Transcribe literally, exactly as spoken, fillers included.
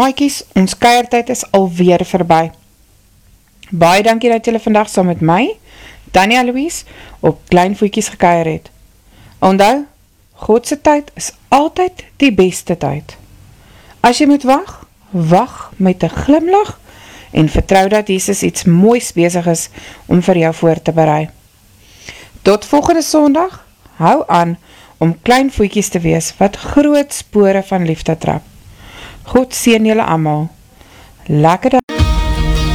Maaikies, ons kuiertyd is alweer verby. Baie dankie dat julle vandag saam met my, Tanya Louise, op Klein Voetjies gekuier het. Onthou, Godse tyd is altyd die beste tyd. As jy moet wag, wag met 'n glimlach en vertrou dat Jesus iets moois besig is om vir jou voor te berei. Tot volgende Sondag, hou aan om klein voetjies te wees wat groot spore van liefde trap. God seën julle almal. Lekker dag.